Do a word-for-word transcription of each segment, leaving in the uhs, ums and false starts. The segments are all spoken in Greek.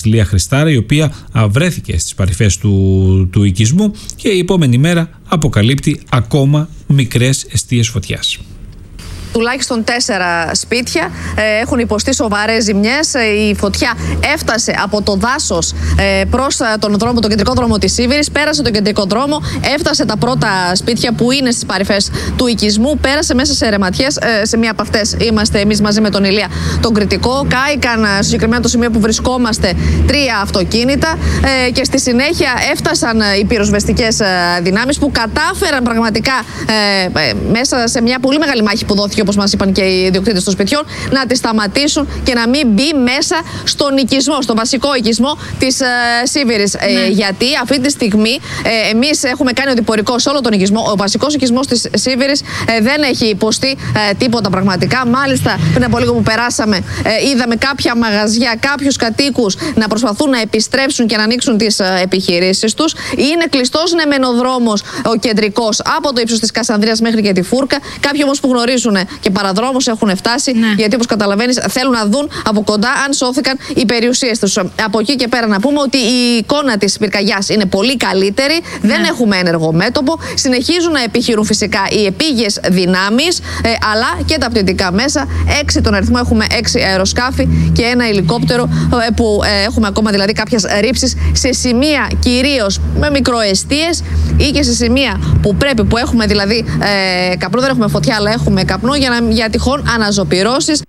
Λία Χριστάρα, η οποία βρέθηκε στις παρυφές του, του οικισμού και η επόμενη μέρα αποκαλύπτει ακόμα μικρές εστίες φωτιάς. Τουλάχιστον τέσσερα σπίτια ε, έχουν υποστεί σοβαρές ζημιές. Ε, η φωτιά έφτασε από το δάσος ε, προς τον δρόμο, τον κεντρικό δρόμο της Σίβηρης, πέρασε τον κεντρικό δρόμο, έφτασε τα πρώτα σπίτια που είναι στις παρυφές του οικισμού, πέρασε μέσα σε ρεματιές. Ε, σε μία από αυτές είμαστε εμείς μαζί με τον Ηλία τον Κρητικό. Κάηκαν στο συγκεκριμένο το σημείο που βρισκόμαστε τρία αυτοκίνητα ε, και στη συνέχεια έφτασαν οι πυροσβεστικές δυνάμεις που κατάφεραν πραγματικά ε, ε, μέσα σε μια πολύ μεγάλη μάχη που δόθηκε, όπως μας είπαν και οι ιδιοκτήτες των σπιτιών, να τη σταματήσουν και να μην μπει μέσα στον οικισμό, στον βασικό οικισμό της ε, Σίβηρης. Ναι. Ε, γιατί αυτή τη στιγμή ε, εμείς έχουμε κάνει οδηπορικό σε όλο τον οικισμό. Ο βασικός οικισμός της Σίβηρης ε, δεν έχει υποστεί ε, τίποτα πραγματικά. Μάλιστα, πριν από λίγο που περάσαμε, ε, είδαμε κάποια μαγαζιά, κάποιους κατοίκους να προσπαθούν να επιστρέψουν και να ανοίξουν τις ε, επιχειρήσεις τους. Είναι κλειστός ναι μεν ο δρόμος ο κεντρικός από το ύψος της Κασανδρίας μέχρι και τη Φούρκα. Κάποιοι όμως που γνωρίζουν και παραδρόμους έχουν φτάσει, ναι. γιατί όπως καταλαβαίνεις θέλουν να δουν από κοντά αν σώθηκαν οι περιουσίες τους. Από εκεί και πέρα να πούμε ότι η εικόνα της πυρκαγιάς είναι πολύ καλύτερη, ναι. δεν έχουμε ένεργο μέτωπο, συνεχίζουν να επιχειρούν φυσικά οι επίγειες δυνάμεις, ε, αλλά και τα πτυτικά μέσα. Έξι τον αριθμό, έχουμε έξι αεροσκάφη και ένα ελικόπτερο ε, που ε, έχουμε ακόμα δηλαδή κάποιες ρήψεις σε σημεία κυρίως με μικροεστίες ή και σε σημεία που πρέπει, που έχουμε δηλαδή ε, καπνό, δεν έχουμε φωτιά αλλά έχουμε καπνό για, να, για τυχόν αναζωπυρώσεις.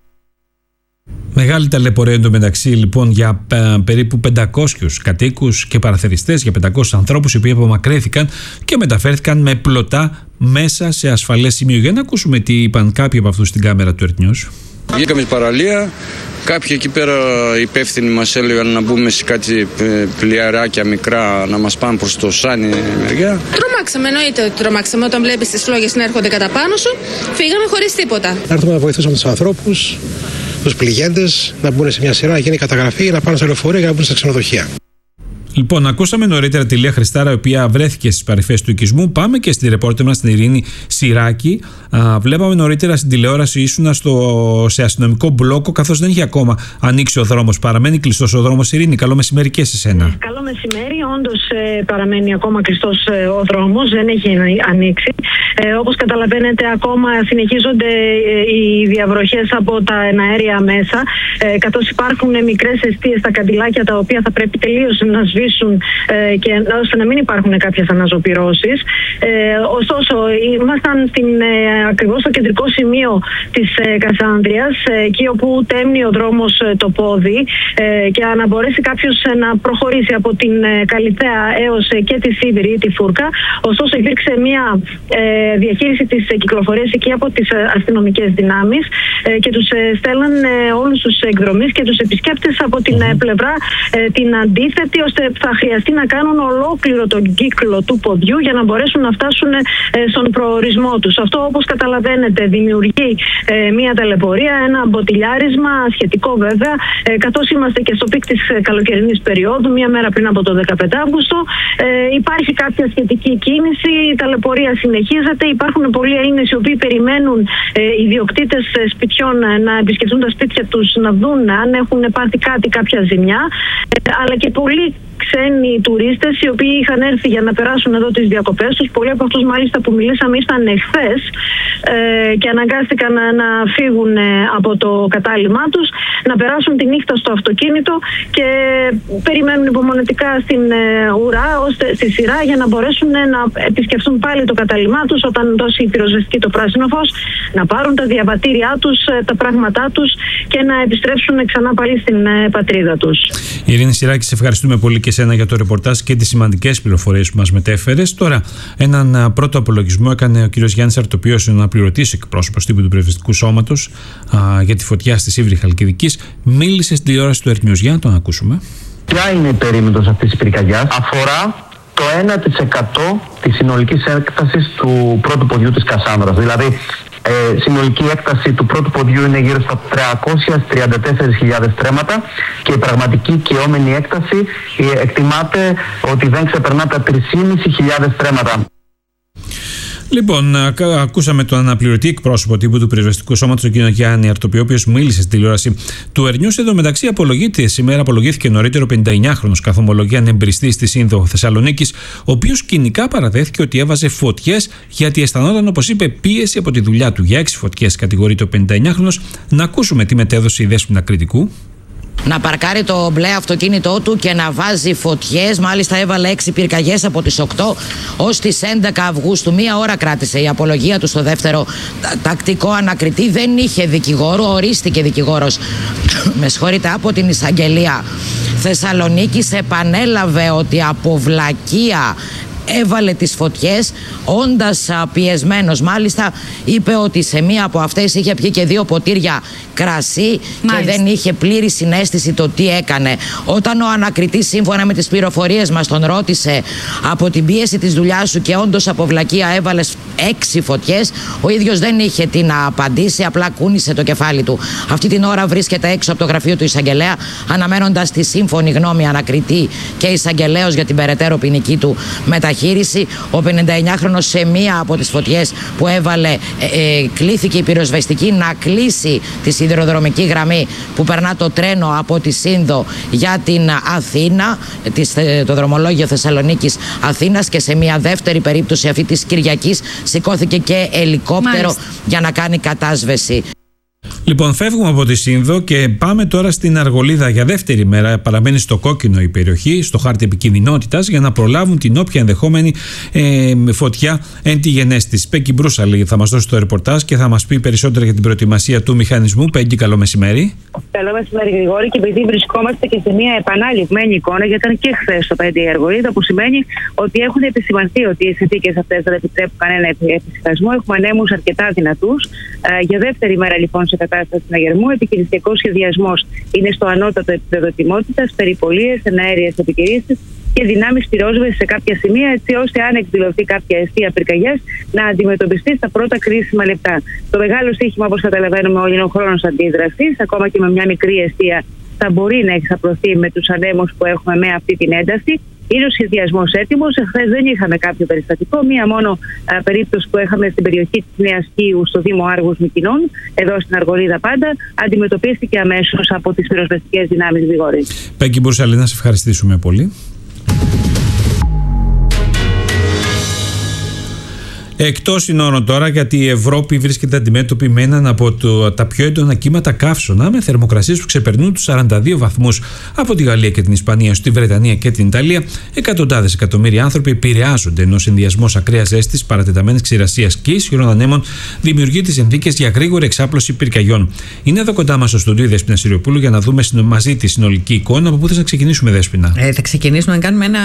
Μεγάλη ταλαιπωρία εντωμεταξύ λοιπόν για ε, περίπου πεντακόσιους κατοίκους και παραθεριστές, για πεντακόσιους ανθρώπους οι οποίοι απομακρύνθηκαν και μεταφέρθηκαν με πλωτά μέσα σε ασφαλές σημείο. Για να ακούσουμε τι είπαν κάποιοι από αυτούς στην κάμερα του Earth News. Βγήκαμε στην παραλία, κάποιοι εκεί πέρα υπεύθυνοι μας έλεγαν να μπούμε σε κάτι πλοιαράκια μικρά να μας πάνε προς το Σάνι μεριά. Τρομάξαμε, εννοείται ότι τρομάξαμε. Όταν βλέπεις τις φλόγες να έρχονται κατά πάνω σου, φύγαμε χωρίς τίποτα. Να έρθουμε να βοηθήσουμε τους ανθρώπους, τους πληγέντες, να μπουν σε μια σειρά, να γίνει καταγραφή, να πάνε σε λεωφορεία για να μπουν στα ξενοδοχεία. Λοιπόν, ακούσαμε νωρίτερα τη Λία Χριστάρα, η οποία βρέθηκε στις παρυφές του οικισμού. Πάμε και στην ρεπόρτερ μας, την Ειρήνη Σιράκη. Α, βλέπαμε νωρίτερα στην τηλεόραση, ήσουνα στο, σε αστυνομικό μπλόκο, καθώς δεν είχε ακόμα ανοίξει ο δρόμος. Παραμένει κλειστός ο δρόμος, Ειρήνη. Καλό μεσημέρι και σε σένα. Καλό μεσημέρι. Όντως ε, παραμένει ακόμα κλειστός ε, ο δρόμος, δεν έχει ανοίξει. Ε, όπως καταλαβαίνετε, ακόμα συνεχίζονται ε, οι διαβροχές από τα εναέρια μέσα, ε, καθώς υπάρχουν μικρές εστίες στα καντιλάκια, τα οποία θα πρέπει τελείως να σβήσουν ε, και ώστε να μην υπάρχουν κάποιες αναζωπυρώσεις. Ε, ωστόσο, ήμασταν στην, ε, ακριβώς στο κεντρικό σημείο της ε, Κασάνδριας, ε, εκεί όπου τέμνει ο δρόμος ε, το πόδι, ε, και να μπορέσει κάποιος ε, να προχωρήσει από την ε, Καλιθέα έως ε, και τη Σίβηρη ή τη Φούρκα. Ωστόσο, υπήρξε μια ε, διαχείριση της ε, κυκλοφορίας εκεί από τις ε, αστυνομικές δυνάμεις ε, και τους ε, στέλναν ε, όλους τους εκδρομείς και τους επισκέπτες από την ε, πλευρά ε, την αντίθετη, ώστε θα χρειαστεί να κάνουν ολόκληρο τον κύκλο του ποδιού για να μπορέσουν να φτάσουν ε, στον προορισμό τους. Αυτό, όπως καταλαβαίνετε, δημιουργεί ε, μια ταλαιπωρία, ένα μποτιλιάρισμα σχετικό βέβαια, ε, καθώς είμαστε και στο πικ της καλοκαιρινής περίοδου, μία μέρα πριν από το δεκαπέντε Αυγούστου. Ε, υπάρχει κάποια σχετική κίνηση, η ταλαιπωρία συνεχίζεται. Υπάρχουν πολλοί Έλληνες οι οποίοι περιμένουν ε, ιδιοκτήτες σπιτιών ε, να επισκεφτούν τα σπίτια τους, να δουν αν έχουν πάθει κάτι, κάποια ζημιά, ε, αλλά και πολλοί ξένοι τουρίστες οι οποίοι είχαν έρθει για να περάσουν εδώ τις διακοπές τους. Πολλοί από αυτούς μάλιστα που μιλήσαμε ήρθαν εχθές ε, και αναγκάστηκαν να, να φύγουν ε, από το κατάλημά τους, να περάσουν τη νύχτα στο αυτοκίνητο και περιμένουν υπομονετικά στην ε, ουρά, ώστε, στη σειρά, για να μπορέσουν ε, να επισκεφθούν πάλι το κατάλημά τους όταν δώσει η πυροσβεστική το πράσινο φως, να πάρουν τα διαβατήριά τους, ε, τα πράγματά τους και να επιστρέψουν ξανά πάλι στην ε, πατρίδα τους. Ειρήνη Σιράκη, σε ευχαριστούμε πολύ και εσένα για το ρεπορτάζ και τις σημαντικές πληροφορίες που μας μετέφερες. Τώρα, έναν πρώτο απολογισμό έκανε ο κ. Γιάννης Αρτοπίος, αναπληρωτής εκπρόσωπος τύπου του Πυροσβεστικού Σώματος, α, για τη φωτιά στη Σίβηρη Χαλκιδικής. Μίλησε στην τηλεόραση του Earth News. Για να τον ακούσουμε. Ποια είναι η περίμετρος αυτής της πυρκαγιάς? Αφορά το ένα τοις εκατό της συνολικής έκτασης του πρώτου ποδιού της Κασάνδρας. Δηλαδή, Ε, συνολική έκταση του πρώτου ποδιού είναι γύρω στα τριακόσιες τριάντα τέσσερις χιλιάδες στρέμματα και η πραγματική καιόμενη έκταση ε, εκτιμάται ότι δεν ξεπερνά τα τρεις χιλιάδες πεντακόσια στρέμματα. Λοιπόν, ακούσαμε τον αναπληρωτή εκπρόσωπο τύπου του Πυροσβεστικού Σώματος, τον κύριο Γιάννη Αρτοπιό, ο οποίος μίλησε στην τηλεόραση του Ερνιούς. Εδώ μεταξύ απολογείται σήμερα, απολογήθηκε νωρίτερο πενηνταεννιάχρονος καθ' ομολογία ανεμπριστής στη Σύνδο Θεσσαλονίκης, ο οποίος κοινικά παραδέχθηκε ότι έβαζε φωτιές γιατί αισθανόταν, όπως είπε, πίεση από τη δουλειά του. Για έξι φωτιές κατηγορείται ο πενηνταεννιάχρονος. Να ακούσουμε τι μετέδωσε η Δέσποινα Κρητικού. Να παρκάρει το μπλε αυτοκίνητό του και να βάζει φωτιές. Μάλιστα έβαλε έξι πυρκαγιές από τις οκτώ ως τις έντεκα Αυγούστου. Μία ώρα κράτησε η απολογία του στο δεύτερο τακτικό ανακριτή. Δεν είχε δικηγόρο, ορίστηκε δικηγόρος με συγχωρείτε, από την εισαγγελία Θεσσαλονίκης. Επανέλαβε ότι από βλακεία έβαλε τις φωτιές, όντας πιεσμένος. Μάλιστα είπε ότι σε μία από αυτές είχε πιει και δύο ποτήρια κρασί. Μάλιστα. Και δεν είχε πλήρη συναίσθηση το τι έκανε. Όταν ο ανακριτής, σύμφωνα με τις πληροφορίες μας, τον ρώτησε από την πίεση της δουλειάς σου και όντως από βλακεία έβαλες έξι φωτιές, ο ίδιος δεν είχε τι να απαντήσει, απλά κούνησε το κεφάλι του. Αυτή την ώρα βρίσκεται έξω από το γραφείο του εισαγγελέα, αναμένοντας τη σύμφωνη γνώμη ανακριτή και εισαγγελέος για την περαιτέρω ποινική του μεταχείριση. Ο πενηνταεννιάχρονος σε μία από τις φωτιές που έβαλε ε, ε, κλήθηκε η πυροσβεστική να κλείσει τη σιδηροδρομική γραμμή που περνά το τρένο από τη Σύνδο για την Αθήνα, το δρομολόγιο Θεσσαλονίκης Αθήνας, και σε μία δεύτερη περίπτωση, αυτή της Κυριακής, σηκώθηκε και ελικόπτερο. Μάλιστα. Για να κάνει κατάσβεση. Λοιπόν, φεύγουμε από τη Σύνδο και πάμε τώρα στην Αργολίδα για δεύτερη μέρα. Παραμένει στο κόκκινο η περιοχή, στο χάρτη επικινδυνότητας, για να προλάβουν την όποια ενδεχόμενη ε, φωτιά εν τη γενέστη της. Πέγγι Μπρούσαλη θα μας δώσει το ρεπορτάζ και θα μας πει περισσότερα για την προετοιμασία του μηχανισμού. Πέγγι, καλό μεσημέρι. Καλό μεσημέρι, Γρηγόρη. Και επειδή βρισκόμαστε και σε μια επαναληπμένη εικόνα, γιατί ήταν και χθες στο πέντε η Αργολίδα, που σημαίνει ότι έχουν επισημανθεί ότι οι συνθήκες αυτές δεν επιτρέπουν κανένα εφησυχασμό. Έχουμε ανέμους αρκετά δυνατούς. Ε, για δεύτερη μέρα λοιπόν σε κατάσταση συναγερμού. Επικοινωνιακός σχεδιασμός είναι στο ανώτατο επίπεδο ετοιμότητας, περιπολίες, εναέριες επικοινωνίες και δυνάμεις πυρόσβεσης σε κάποια σημεία, έτσι ώστε αν εκδηλωθεί κάποια αιστεία πυρκαγιάς να αντιμετωπιστεί στα πρώτα κρίσιμα λεπτά. Το μεγάλο στοίχημα, όπως καταλαβαίνουμε όλοι, είναι ο χρόνος αντίδρασης. Ακόμα και με μια μικρή αιστεία θα μπορεί να εξαπλωθεί με τους ανέμους που έχουμε με αυτή την ένταση. Είναι ο σχεδιασμός έτοιμος. Εχθές δεν είχαμε κάποιο περιστατικό. Μία μόνο α, περίπτωση που είχαμε στην περιοχή της Νέας Κίου, στο Δήμο Άργους Μυκηνών, εδώ στην Αργολίδα πάντα, αντιμετωπίστηκε αμέσως από τις πυροσβεστικές δυνάμεις, Γρηγόρη. Πέγγι Μπουρσαλή, να σε ευχαριστήσουμε πολύ. Εκτός συνόρων τώρα, γιατί η Ευρώπη βρίσκεται αντιμέτωπη με έναν από το, τα πιο έντονα κύματα καύσωνα, με θερμοκρασίες που ξεπερνούν τους σαράντα δύο βαθμούς από τη Γαλλία και την Ισπανία στη Βρετανία και την Ιταλία. Εκατοντάδες εκατομμύρια άνθρωποι επηρεάζονται, ενώ ο συνδυασμός ακραίας ζέστης, παρατεταμένης ξηρασίας και ισχυρών ανέμων δημιουργεί τις συνθήκες για γρήγορη εξάπλωση πυρκαγιών. Είναι εδώ κοντά μας στο στούντιο η Δέσποινα Συριοπούλου για να δούμε μαζί τη συνολική εικόνα. Από πού θες να ξεκινήσουμε, Δέσποινα? Ε, θα ξεκινήσουμε να κάνουμε ένα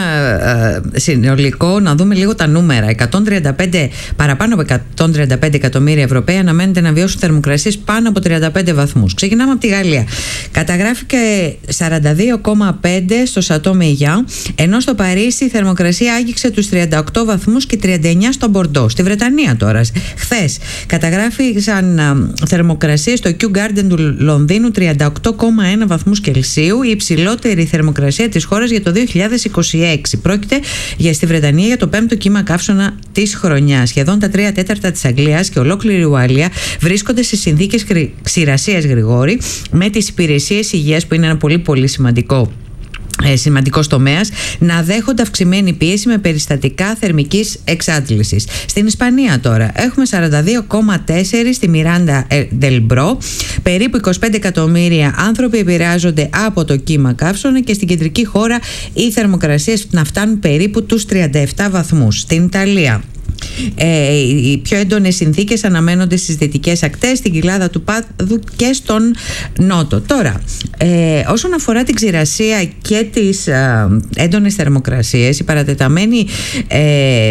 ε, συνολικό, να δούμε λίγο τα νούμερα. εκατόν τριάντα πέντε Παραπάνω από εκατόν τριάντα πέντε εκατομμύρια Ευρωπαίοι αναμένεται να βιώσουν θερμοκρασίες πάνω από τριάντα πέντε βαθμούς. Ξεκινάμε από τη Γαλλία. Καταγράφηκε σαράντα δύο κόμμα πέντε στο Σατό Μεγιά, ενώ στο Παρίσι η θερμοκρασία άγγιξε τους τριάντα οκτώ βαθμούς και τριάντα εννιά στο Μπορντό. Στη Βρετανία τώρα, χθες, καταγράφηκαν θερμοκρασίες στο Kew Garden του Λονδίνου τριάντα οκτώ κόμμα ένα βαθμούς Κελσίου, η υψηλότερη θερμοκρασία της χώρας για το δύο χιλιάδες είκοσι έξι. Πρόκειται για στη Βρετανία για το πέμπτο κύμα καύσωνα της χρονιάς. Σχεδόν τα τρία τέταρτα της Αγγλίας και ολόκληρη η Ουαλία βρίσκονται σε συνθήκες ξηρασίας, Γρηγόρη, με τις υπηρεσίες υγείας, που είναι ένα πολύ πολύ σημαντικό Ε, σημαντικός τομέας, να δέχονται αυξημένη πίεση με περιστατικά θερμικής εξάντλησης. Στην Ισπανία τώρα έχουμε σαράντα δύο κόμμα τέσσερα στη Μιράντα del Μπρο. Περίπου είκοσι πέντε εκατομμύρια άνθρωποι επηρεάζονται από το κύμα καύσωνα και στην κεντρική χώρα οι θερμοκρασίες να φτάνουν περίπου τους τριάντα επτά βαθμούς. Στην Ιταλία Ε, οι πιο έντονες συνθήκες αναμένονται στις δυτικές ακτές, στην κοιλάδα του Πάδου και στον Νότο. Τώρα, ε, όσον αφορά την ξηρασία και τις ε, έντονες θερμοκρασίες, η παρατεταμένη ε,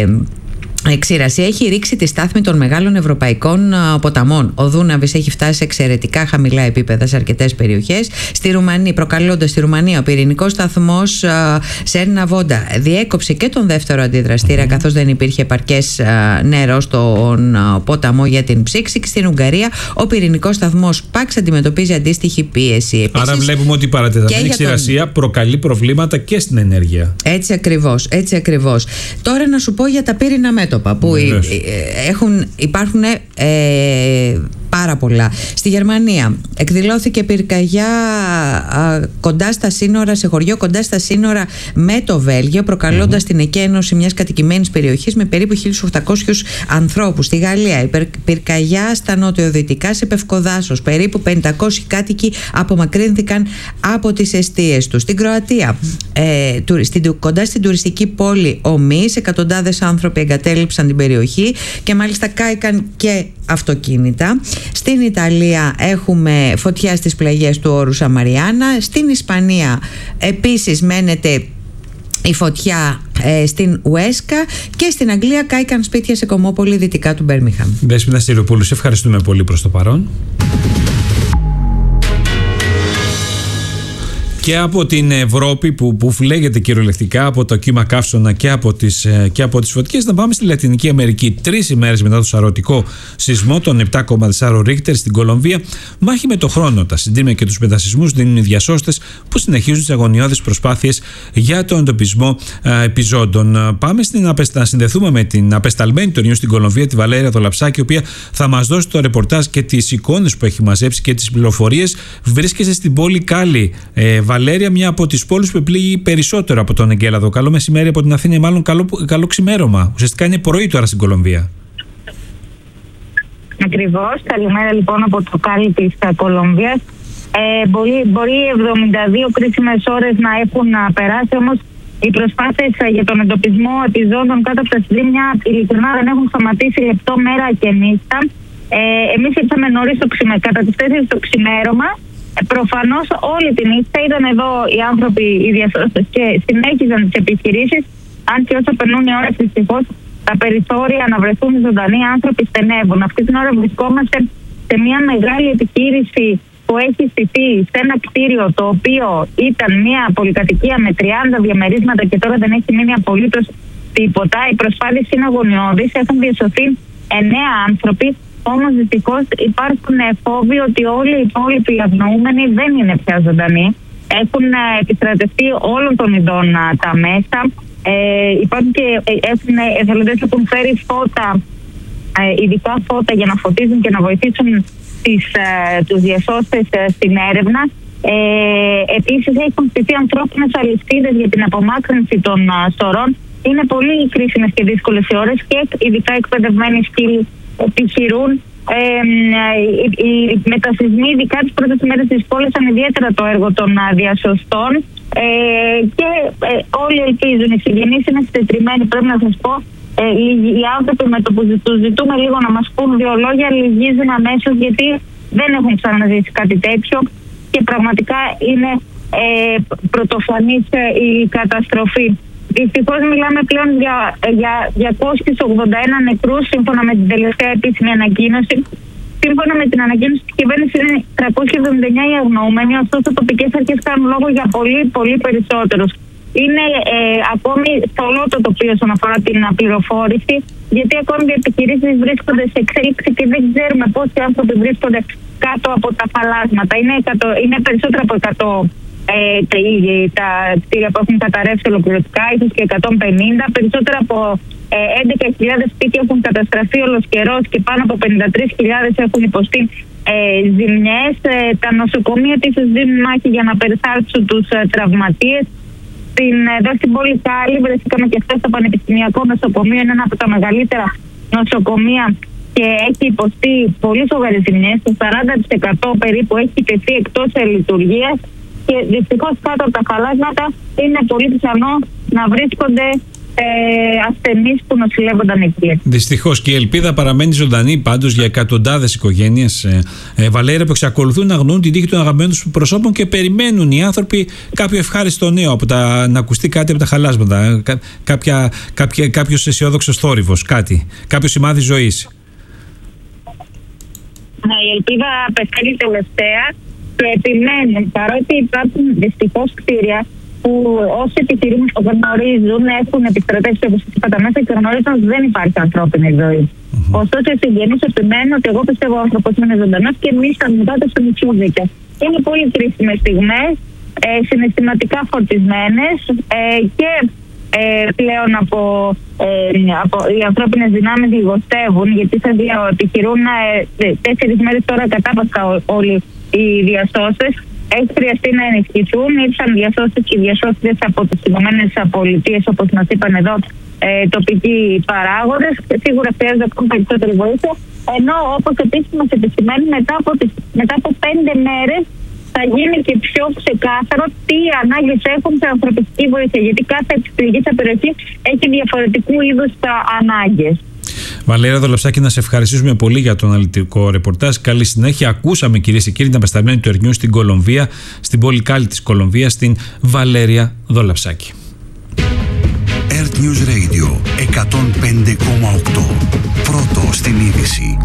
η ξηρασία έχει ρίξει τη στάθμη των μεγάλων ευρωπαϊκών ποταμών. Ο Δούναβης έχει φτάσει σε εξαιρετικά χαμηλά επίπεδα σε αρκετές περιοχές. Στη Ρουμανία, προκαλώντας στη Ρουμανία, ο πυρηνικός σταθμός Σέρνα Βόντα διέκοψε και τον δεύτερο αντιδραστήρα, mm-hmm. καθώς δεν υπήρχε επαρκές νερό στον ποταμό για την ψήξη. Και στην Ουγγαρία, ο πυρηνικός σταθμός Πάξ αντιμετωπίζει αντίστοιχη πίεση. Επίσης, άρα βλέπουμε ότι η παρατεταμένη ξηρασία τον... προκαλεί προβλήματα και στην ενέργεια. Έτσι ακριβώς, έτσι ακριβώς. Τώρα να σου πω για τα πύρινα μέτωπα. μέτωπα που ε, έχουν, υπάρχουν ε, πάρα πολλά. Στη Γερμανία εκδηλώθηκε πυρκαγιά α, κοντά στα σύνορα, σε χωριό κοντά στα σύνορα με το Βέλγιο, προκαλώντας mm-hmm. την εκένωση μιας κατοικημένης περιοχής με περίπου χίλιους οκτακόσιους ανθρώπους. Στη Γαλλία η πυρκαγιά στα νοτιοδυτικά σε Πευκοδάσος, περίπου πεντακόσιοι κάτοικοι απομακρύνθηκαν από τις εστίες τους. Στην Κροατία, ε, του, στην, κοντά στην τουριστική πόλη Ομής, εκατοντάδες άνθρωποι εγκατέλειψαν την περιοχή και μάλιστα κάηκαν και αυτοκίνητα. Στην Ιταλία έχουμε φωτιά στις πλαγιές του όρου Σαμαριάνα. Στην Ισπανία επίσης μένεται η φωτιά ε, στην Ουέσκα, και στην Αγγλία κάηκαν σπίτια σε Κομμόπολη δυτικά του Μπέρμιχαμ. Δέσποινα Σιροπούλου, σε ευχαριστούμε πολύ προς το παρόν. Και από την Ευρώπη που, που φλέγεται κυριολεκτικά από το κύμα καύσωνα και από τις, και από τις φωτιές, να πάμε στη Λατινική Αμερική. Τρεις ημέρες μετά το σαρωτικό σεισμό των επτά κόμμα τέσσερα Ρίχτερ στην Κολομβία, μάχη με το χρόνο, τα συντήμια και τους μετασεισμούς δίνουν οι διασώστες που συνεχίζουν τις αγωνιώδεις προσπάθειες για τον εντοπισμό α, επιζώντων. Πάμε στην, να συνδεθούμε με την απεσταλμένη του στην Κολομβία, τη Βαλέρια Δολαψάκη, η οποία θα μας δώσει το ρεπορτάζ και τις εικόνες που έχει μαζέψει και τις πληροφορίες. Βρίσκεστε στην πόλη Κάλι, ε, Βαλέρια, μια από τις πόλεις που επλήγει περισσότερο από τον εγκέλαδο. Καλό μεσημέρι από την Αθήνα, μάλλον καλό, καλό ξημέρωμα. Ουσιαστικά είναι πρωί τώρα στην Κολομβία. Ακριβώς. Καλημέρα λοιπόν από το Κάλι της Κολομβίας. Ε, μπορεί, μπορεί εβδομήντα δύο κρίσιμες ώρες να έχουν περάσει, όμως οι προσπάθειες για τον εντοπισμό επιζώντων κάτω από τα συντήμια ειλικρινά δεν έχουν σταματήσει λεπτό, μέρα και νύχτα. Ε, εμείς ήρθαμε νωρίς το ξημέ, κατά τις τέσσερις το ξημέρωμα. Προφανώς όλη τη νύχτα ήταν εδώ οι άνθρωποι, οι διασώστες, και συνέχιζαν τις επιχειρήσεις. Αν και όσο περνούν οι ώρες, δυστυχώς τα περιθώρια να βρεθούν ζωντανοί άνθρωποι στενεύουν. Αυτή την ώρα βρισκόμαστε σε μια μεγάλη επιχείρηση που έχει στηθεί σε ένα κτίριο το οποίο ήταν μια πολυκατοικία με τριάντα διαμερίσματα και τώρα δεν έχει μείνει απολύτως τίποτα. Οι προσπάθειες είναι αγωνιώδεις, έχουν διασωθεί εννέα άνθρωποι. Όμως δυστυχώς υπάρχουν φόβοι ότι όλοι οι υπόλοιποι αγνοούμενοι δεν είναι πια ζωντανοί. Έχουν επιστρατευτεί όλων των ειδών τα μέσα. Ε, υπάρχουν και έχουν, εθελοντές έχουν φέρει φώτα, ε, ειδικά φώτα για να φωτίζουν και να βοηθήσουν τις, ε, τους διασώστες ε, στην έρευνα. Ε, επίσης έχουν στηθεί ανθρώπινες αλυσίδες για την απομάκρυνση των ε, σωρών. Είναι πολύ κρίσιμες και δύσκολες οι ώρες και ειδικά εκπαιδευμένοι σκύλοι επιχειρούν. Ε, οι μετασεισμοί, ειδικά τις πρώτες μέρες της πόλης, ήταν ιδιαίτερα το έργο των διασωστών ε, και ε, όλοι ελπίζουν. Οι συγγενείς είναι συντετριμμένοι, πρέπει να σας πω. Ε, οι, οι άνθρωποι με το που τους ζητούμε λίγο να μας πούν δύο λόγια λυγίζουν αμέσως, γιατί δεν έχουν ξαναζήσει κάτι τέτοιο και πραγματικά είναι ε, πρωτοφανής ε, η καταστροφή. Δυστυχώς μιλάμε πλέον για, για διακόσιους ογδόντα ένα νεκρούς σύμφωνα με την τελευταία επίσημη ανακοίνωση. Σύμφωνα με την ανακοίνωση της κυβέρνησης είναι τριακόσιοι εβδομήντα εννέα οι αγνοούμενοι, ωστόσο οι τοπικές αρχές κάνουν λόγο για πολύ πολύ περισσότερους. Είναι ε, ακόμη θολό το τοπίο όσον αφορά την πληροφόρηση, γιατί ακόμη οι επιχειρήσεις βρίσκονται σε εξέλιξη και δεν ξέρουμε πόσοι άνθρωποι βρίσκονται κάτω από τα φαλάσματα. Είναι, εκατό, είναι περισσότερα από εκατό. Ε, τα, τα κτίρια που έχουν καταρρεύσει ολοκληρωτικά, ίσως και εκατόν πενήντα. Περισσότερα από ε, έντεκα χιλιάδες σπίτια έχουν καταστραφεί ολοσχερός και πάνω από πενήντα τρεις χιλιάδες έχουν υποστεί ε, ζημιές. Ε, τα νοσοκομεία επίσης δίνουν μάχη για να περιθάλψουν τους ε, τραυματίες. Στην, εδώ στην πόλη Κάλι βρεθήκαμε και χθες στο Πανεπιστημιακό Νοσοκομείο, είναι ένα από τα μεγαλύτερα νοσοκομεία και έχει υποστεί πολύ σοβαρές ζημιές. Το σαράντα τοις εκατό περίπου έχει τεθεί εκτός λειτουργίας. Και δυστυχώς κάτω από τα χαλάσματα είναι πολύ πιθανό να βρίσκονται ε, ασθενείς που νοσηλεύονταν εκεί. Δυστυχώς, και η ελπίδα παραμένει ζωντανή πάντως για εκατοντάδες οικογένειες, ε, ε, Βαλέρια, που εξακολουθούν να αγνοούν την τύχη των αγαπημένων τους προσώπων και περιμένουν οι άνθρωποι κάποιο ευχάριστο νέο, από τα, να ακουστεί κάτι από τα χαλάσματα, κα, κάποια, κάποια, κάποιος αισιόδοξος θόρυβος, κάτι, κάποιο σημάδι ζωής. Η ελπίδα πεθαίνει τελευταία. Και επιμένουν, παρότι υπάρχουν δυστυχώς κτίρια που όσοι επιχειρούν γνωρίζουν, έχουν επιστρατεύσει όπως είπα τα μέσα και γνωρίζουν ότι δεν υπάρχει ανθρώπινη ζωή. Mm-hmm. Ωστόσο, οι συγγενείς επιμένουν ότι εγώ πιστεύω ο άνθρωπος είναι ζωντανός και εμείς τα μητάτε στο μισούδικα. Είναι πολύ κρίσιμες στιγμές, ε, συναισθηματικά φορτισμένες ε, και ε, πλέον από, ε, από οι ανθρώπινες δυνάμεις λιγοστεύουν, γιατί θα επιχειρούν ε, τέσσερις μέρες τώρα κατάπασκα όλοι οι διασώστες. Έχει χρειαστεί να ενισχυθούν. Ήρθαν διασώστες και διασώστες από τις Ηνωμένες Πολιτείες, όπως μας είπαν εδώ ε, τοπικοί παράγοντες. Σίγουρα χρειάζεται ακόμα περισσότερη βοήθεια. Ενώ, όπως επίσης μας επισημαίνει, μετά από, τις, μετά από πέντε μέρες θα γίνει και πιο ξεκάθαρο τι ανάγκες έχουν σε ανθρωπιστική βοήθεια. Γιατί κάθε πληγήσα περιοχή έχει διαφορετικού είδους ανάγκες. Βαλέρια Δολαψάκη, να σε ευχαριστήσουμε πολύ για το αναλυτικό ρεπορτάζ. Καλή συνέχεια. Ακούσαμε, κυρίες και κύριοι, την απεσταλμένη του Ερνιού στην Κολομβία, στην πόλη Κάλι της Κολομβίας, την Βαλέρια Δολαψάκη. Earth News Radio εκατόν πέντε κόμμα οκτώ. Πρώτο στην είδηση.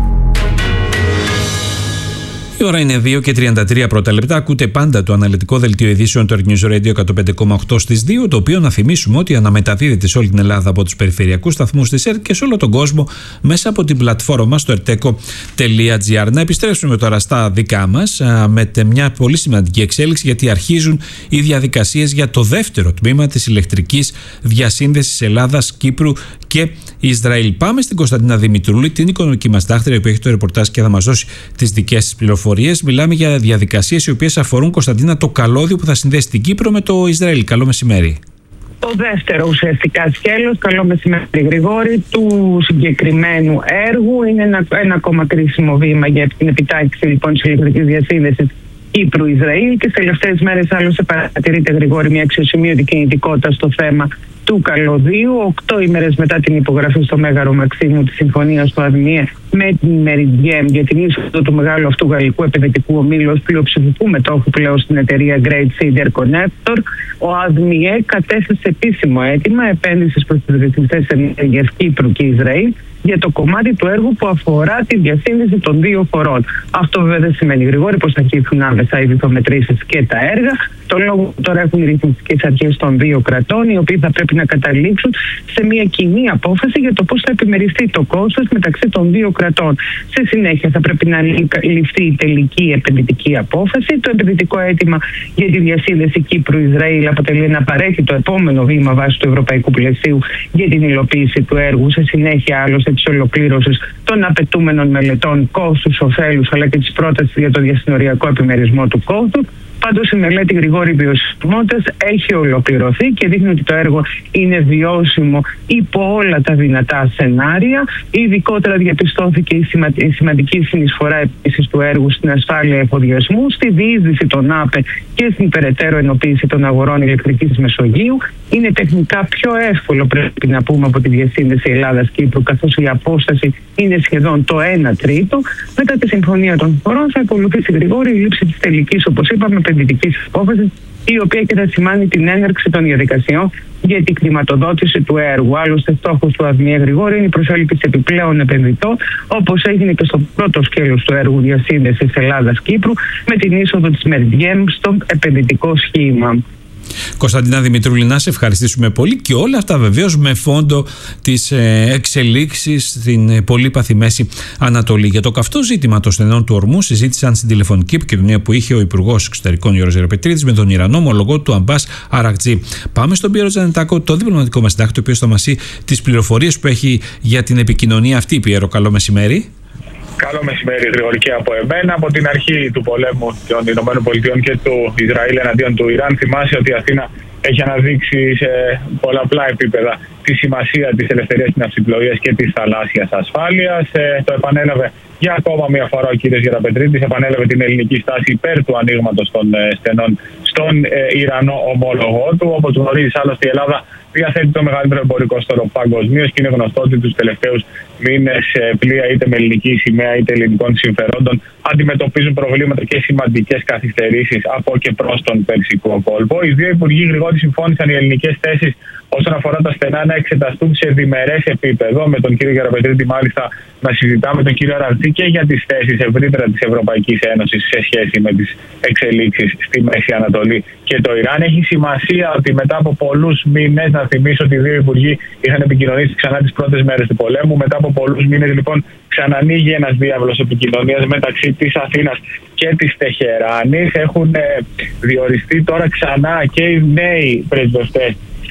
Η ώρα είναι δύο και τριάντα τρία πρώτα λεπτά. Ακούτε πάντα το αναλυτικό δελτίο ειδήσεων του Earth News Radio εκατόν πέντε κόμμα οκτώ στις δύο, το οποίο να θυμίσουμε ότι αναμεταδίδεται σε όλη την Ελλάδα από τους περιφερειακούς σταθμούς της ΕΡΤ και σε όλο τον κόσμο μέσα από την πλατφόρμα στο ερτέκο τελεία τζι άρ. Να επιστρέψουμε τώρα στα δικά μας με μια πολύ σημαντική εξέλιξη, γιατί αρχίζουν οι διαδικασίες για το δεύτερο τμήμα της ηλεκτρικής διασύνδεσης Ελλάδας, Κύπρου και Ισραήλ. Πάμε στην Κωνσταντίνα Δημητρούλη, την οικονομική μας δάχτυρα, που έχει το ρεπορτάζ και θα μας δώσει τις δικές της πληροφορίες. Μιλάμε για διαδικασίες οι οποίες αφορούν, Κωνσταντίνα, το καλώδιο που θα συνδέσει την Κύπρο με το Ισραήλ. Καλό μεσημέρι. Το δεύτερο ουσιαστικά σκέλος, καλό μεσημέρι Γρηγόρη, του συγκεκριμένου έργου. Είναι ένα, ένα ακόμα κρίσιμο βήμα για την επιτάχυνση λοιπόν της ηλεκτρικής διασύνδεσης Κύπρου-Ισραήλ, και στις τελευταίες μέρες άλλωστε παρατηρείται, Γρηγόρη, μια αξιοσημείωτη κινητικότητα στο θέμα του καλωδίου. Οκτώ ημέρες μετά την υπογραφή στο Μέγαρο Μαξίμου της συμφωνίας του ΑΔΜΙΕ με την Meridian για την είσοδο του μεγάλου αυτού γαλλικού επενδυτικού ομίλου ως πλειοψηφικού μετόχου πλέον στην εταιρεία Great Sea Interconnector, ο ΑΔΜΙΕ κατέθεσε επίσημο αίτημα επένδυσης προς τις ρυθμιστές ενέργειας Κύπρου και Ισραήλ για το κομμάτι του έργου που αφορά τη διασύνδεση των δύο χωρών. Αυτό βέβαια δεν σημαίνει, Γρηγόρη, πως θα αρχίσουν άμεσα οι βυθομετρήσεις και τα έργα. Το λόγο τώρα έχουν οι ρυθμιστικές αρχές των δύο κρατών, οι οποίοι θα πρέπει να καταλήξουν σε μια κοινή απόφαση για το πώς θα επιμεριστεί το κόστος μεταξύ των δύο κρατών. Σε συνέχεια θα πρέπει να ληφθεί η τελική επενδυτική απόφαση. Το επενδυτικό αίτημα για τη διασύνδεση Κύπρου-Ισραήλ αποτελεί ένα απαραίτητο επόμενο βήμα βάσει του ευρωπαϊκού πλαισίου για την υλοποίηση του έργου. Σε συνέχεια, άλλωστε, της ολοκλήρωσης των απαιτούμενων μελετών κόστους, ωφέλους, αλλά και της πρότασης για το διασυνοριακό επιμερισμό του κόστου. Πάντως η μελέτη, Γρηγόρη, βιωσιμότητας έχει ολοκληρωθεί και δείχνει ότι το έργο είναι βιώσιμο υπό όλα τα δυνατά σενάρια. Ειδικότερα διαπιστώθηκε η, σημα... η σημαντική συνεισφορά επίσης του έργου στην ασφάλεια εφοδιασμού, στη διείσδυση των ΑΠΕ και στην περαιτέρω ενοποίηση των αγορών ηλεκτρικής Μεσογείου. Είναι τεχνικά πιο εύκολο, πρέπει να πούμε, από τη διασύνδεση Ελλάδας-Κύπρου, καθώς η απόσταση είναι σχεδόν το ένα τρίτο. Μετά τη συμφωνία των χωρών θα ακολουθήσει, Γρηγόρη, η λήψη της τελικής, όπως είπαμε, επενδυτικής απόφασης, η οποία και θα σημάνει την έναρξη των διαδικασιών για την χρηματοδότηση του έργου. Άλλωστε, στόχος του ΑΔΜΙΕ, Γρηγόρη, είναι η προσέλκυση επιπλέον επενδυτών, όπως έγινε και στο πρώτο σκέλος του έργου διασύνδεσης Ελλάδας-Κύπρου, με την είσοδο της Meridian στο επενδυτικό σχήμα. Κωνσταντίνα Δημητρούλη, να σε ευχαριστήσουμε πολύ, και όλα αυτά βεβαίως με φόντο τις εξελίξεις στην πολύπαθη Μέση Ανατολή. Για το καυτό ζήτημα των στενών του ορμού συζήτησαν στην τηλεφωνική επικοινωνία που είχε ο Υπουργός Εξωτερικών Γιώργος Γεραπετρίδης με τον Ιρανό ομολογό του Αμπάς Αρακτζή. Πάμε στον Πιέρο Τζανετάκο, το διπλωματικό μας συντάκτη, ο οποίος θα μας πει τις πληροφορίες που έχει για την επικοινωνία αυτή. Πιέρο, καλό μεσημέρι. Καλό μεσημέρι, Γρηγόρη, και από εμένα. Από την αρχή του πολέμου των ΗΠΑ και του Ισραήλ εναντίον του Ιράν, θυμάσαι ότι η Αθήνα έχει αναδείξει σε πολλαπλά επίπεδα τη σημασία της ελευθερίας της ναυσιπλοείας και της θαλάσσιας ασφάλειας. Ε, το επανέλαβε για ακόμα μια φορά ο κ. Γεραπετρίδης, επανέλαβε την ελληνική στάση υπέρ του ανοίγματος των ε, στενών στον ε, Ιρανό ομόλογό του. Όπως γνωρίζεις, άλλωστε, η Ελλάδα διαθέτει το μεγαλύτερο εμπορικό στόλο παγκοσμίως και είναι γνωστό ότι τους τελευταίους μήνες πλοία είτε με ελληνική σημαία είτε ελληνικών συμφερόντων αντιμετωπίζουν προβλήματα και σημαντικές καθυστερήσεις από και προς τον Περσικό κόλπο. Οι δύο υπουργοί, Γρηγόρη, συμφώνησαν οι ελληνικές θέσεις όσον αφορά τα στενά να εξεταστούν σε διμερές επίπεδο. Με τον κύριο Γεραπετρίτη, μάλιστα, να συζητάμε με τον κύριο Αραρτζή και για τις θέσεις ευρύτερα της Ευρωπαϊκής Ένωσης σε σχέση με τις εξελίξεις στη Μέση Ανατολή και το Ιράν. Έχει σημασία ότι μετά από πολλούς μήνες, να θυμίσω ότι οι δύο υπουργοί είχαν επικοινωνήσει ξανά τις πρώτες μέρες του πολέμου. Μετά από πολλούς μήνες, λοιπόν, ξανανοίγει ένας διάβλος επικοινωνίας μεταξύ της Αθήνας και της Τεχεράνης. Έχουν ε, διοριστεί τώρα ξανά και οι νέοι πρεσβευτές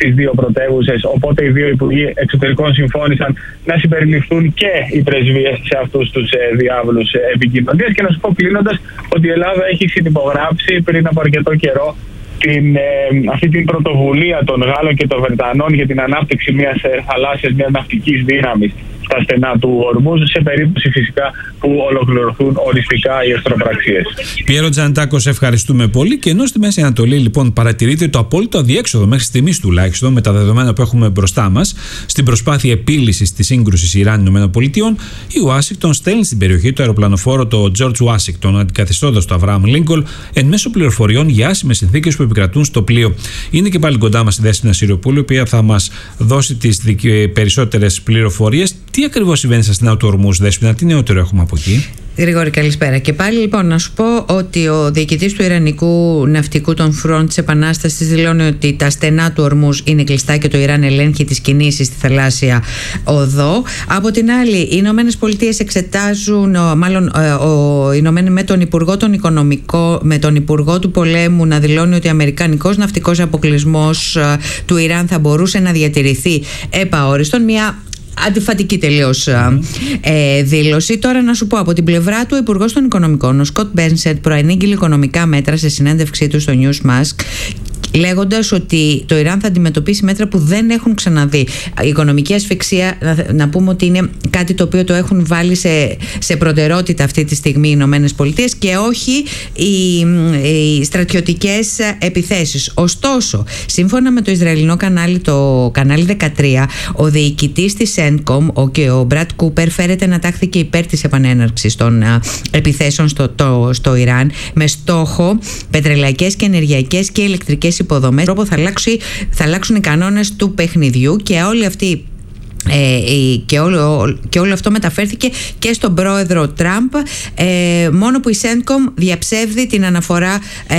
στις δύο πρωτεύουσες. Οπότε οι δύο υπουργοί εξωτερικών συμφώνησαν να συμπεριληφθούν και οι πρεσβείες σε αυτούς τους διάβλους επικοινωνίας. Και να σου πω κλείνοντας ότι η Ελλάδα έχει συνυπογράψει πριν από αρκετό καιρό την, ε, αυτή την πρωτοβουλία των Γάλλων και των Βρετανών για την ανάπτυξη μιας ε, θαλάσσιας, μιας ναυτικής δύναμης στα στενά του Ορμούζ, σε περίπτωση φυσικά που ολοκληρωθούν οριστικά οι εχθροπραξίες. Πιέρο Τζανετάκο, σε ευχαριστούμε πολύ. Και ενώ στη Μέση Ανατολή λοιπόν παρατηρείται το απόλυτο αδιέξοδο μέχρι στιγμής τουλάχιστον με τα δεδομένα που έχουμε μπροστά μας στην προσπάθεια επίλυσης της σύγκρουσης Ιράν-ΗΠΑ, η Ουάσιγκτον στέλνει στην περιοχή το αεροπλανοφόρο το George Washington, αντικαθιστώντας το Αβραάμ Λίνκολν, εν μέσω πληροφοριών για άσημες συνθήκες που επικρατούν στο πλοίο. Είναι και πάλι κοντά μας η Δέσποινα Σιριοπούλου, η οποία θα μας δώσει τις περισσότερες πληροφορίες. Τι ακριβώς συμβαίνει στα στενά του Ορμούζ, Δέσποινα, τι νεότερο έχουμε από εκεί? Γρηγόρη, καλησπέρα. Και πάλι λοιπόν να σου πω ότι ο διοικητής του Ιρανικού ναυτικού των Front της Επανάστασης δηλώνει ότι τα στενά του Ορμούζ είναι κλειστά και το Ιράν ελέγχει τις κινήσεις στη θαλάσσια οδό. Από την άλλη, οι Ηνωμένες Πολιτείες εξετάζουν, μάλλον ο Ηνωμένοι με τον Υπουργό των Οικονομικών, με τον Υπουργό του Πολέμου να δηλώνει ότι ο αμερικανικός ναυτικός αποκλεισμός του Ιράν θα μπορούσε να διατηρηθεί επαόριστον. Μια αντιφατική τελείως mm. ε, δήλωση. Τώρα να σου πω από την πλευρά του, ο Υπουργός των Οικονομικών, ο Σκοτ Μπένσετ, προανήγγειλε οικονομικά μέτρα σε συνέντευξή του στο Newsmask, λέγοντας ότι το Ιράν θα αντιμετωπίσει μέτρα που δεν έχουν ξαναδεί. Η οικονομική ασφυξία, να, να πούμε ότι είναι κάτι το οποίο το έχουν βάλει σε, σε προτεραιότητα αυτή τη στιγμή οι Ηνωμένες Πολιτείες και όχι οι, οι στρατιωτικές επιθέσεις. Ωστόσο, σύμφωνα με το Ισραηλινό κανάλι, το κανάλι δεκατρία, ο διοικητής της Σέντκομ, ο, και ο Μπρατ Κούπερ, φέρεται να τάχθηκε υπέρ της επανέναρξης των α, επιθέσεων στο, το, στο Ιράν, με στόχο πετρελαϊκές και ενεργειακές και ηλεκτρικές υποδομές. Τρόπο θα, αλλάξει, θα αλλάξουν οι κανόνες του παιχνιδιού και όλοι αυτοί Ε, και, όλο, και όλο αυτό μεταφέρθηκε και στον πρόεδρο Τραμπ, ε, μόνο που η Σέντκομ διαψεύδει την αναφορά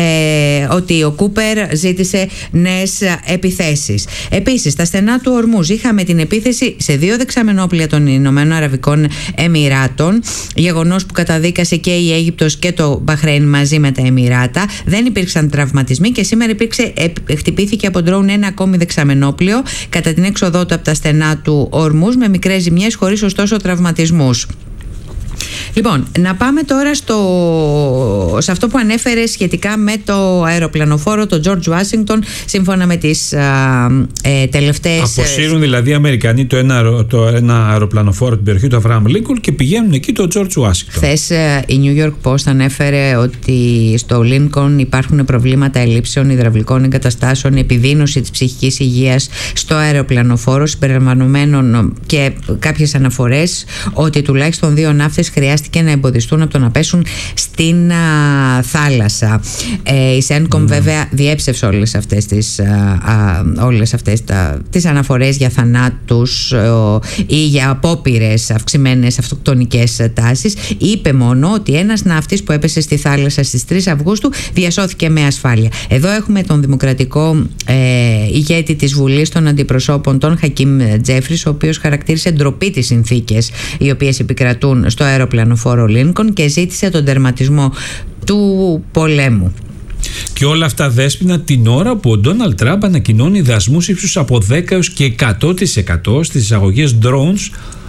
ε, ότι ο Κούπερ ζήτησε νέες επιθέσεις. Επίσης, στα στενά του Ορμούζ είχαμε την επίθεση σε δύο δεξαμενόπλια των Ηνωμένων Αραβικών Εμιράτων, γεγονός που καταδίκασε και η Αίγυπτος και το Μπαχρέιν μαζί με τα Εμιράτα. Δεν υπήρξαν τραυματισμοί και σήμερα υπήρξε, χτυπήθηκε από ντρόουν ένα ακόμη δεξαμενόπλιο κατά την έξοδό του από τα στενά του Ορμούζ, με μικρές ζημιές, χωρίς ωστόσο τραυματισμούς. Λοιπόν, να πάμε τώρα στο, σε αυτό που ανέφερε σχετικά με το αεροπλανοφόρο, το George Washington, σύμφωνα με τις α, ε, τελευταίες... Αποσύρουν δηλαδή οι Αμερικανοί το ένα, το ένα αεροπλανοφόρο την περιοχή του Αβραάμ Λίνκολν και πηγαίνουν εκεί το George Washington. Χθες η New York Post ανέφερε ότι στο Lincoln υπάρχουν προβλήματα ελλείψεων υδραυλικών εγκαταστάσεων, επιδείνωση της ψυχικής υγείας στο αεροπλανοφόρο, συμπεριλαμβανομένων και κάποιες αναφορές ότι τουλάχιστον δύο ναύτες χρειάστηκε να εμποδιστούν από το να πέσουν στην α, θάλασσα. Ε, η Σέντκομ mm. βέβαια διέψευσε όλες αυτές τις, α, α, όλες αυτές τα, τις αναφορές για θανάτους ο, ή για απόπειρες αυξημένες αυτοκτονικές τάσεις. Είπε μόνο ότι ένας ναύτης που έπεσε στη θάλασσα στις τρεις Αυγούστου διασώθηκε με ασφάλεια. Εδώ έχουμε τον δημοκρατικό ε, ηγέτη της Βουλής των Αντιπροσώπων, τον Χακίμ Τζέφρις, ο οποίος χαρακτήρισε ντροπή τις συνθήκες οι οποίες επικρατούν στο αεροπλανοφόρο Λίνκον και ζήτησε τον τερματισμό του πολέμου. Και όλα αυτά, Δέσποινα, την ώρα που ο Ντόναλντ Τραμπ ανακοινώνει δασμούς ύψους από δέκα έως και εκατό τοις εκατό στις εισαγωγές drones,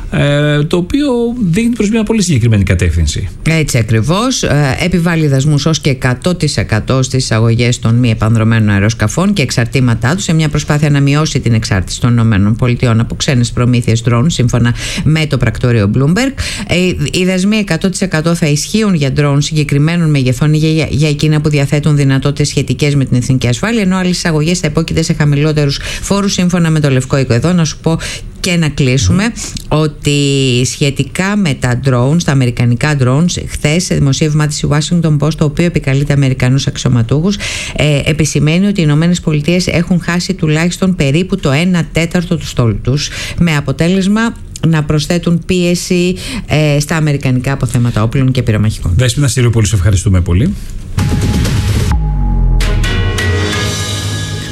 το οποίο δείχνει προς μια πολύ συγκεκριμένη κατεύθυνση. Έτσι ακριβώς. Επιβάλλει δασμούς ως και εκατό τοις εκατό στις εισαγωγές των μη επανδρωμένων αεροσκαφών και εξαρτήματά τους, σε μια προσπάθεια να μειώσει την εξάρτηση των ΗΠΑ από ξένες προμήθειες drone, σύμφωνα με το πρακτορείο Bloomberg. Οι δασμοί εκατό τοις εκατό θα ισχύουν για drone συγκεκριμένων μεγεθών για, για εκείνα που διαθέτουν δυνατότητες σχετικές με την εθνική ασφάλεια, ενώ άλλες εισαγωγές θα υπόκειται σε χαμηλότερους φόρους, σύμφωνα με το Λευκό Οίκο. Εδώ να σου πω και να κλείσουμε mm. ότι σχετικά με τα drones, τα αμερικανικά drones, χθες σε δημοσίευμά της Washington Post, το οποίο επικαλείται Αμερικανούς αξιωματούχους, ε, επισημαίνει ότι οι Ηνωμένες Πολιτείες έχουν χάσει τουλάχιστον περίπου το ένα τέταρτο του στόλου τους, με αποτέλεσμα να προσθέτουν πίεση ε, στα αμερικανικά αποθέματα όπλων και πυρομαχικών. Δέσποινα Σιριοπούλου, σε ευχαριστούμε πολύ.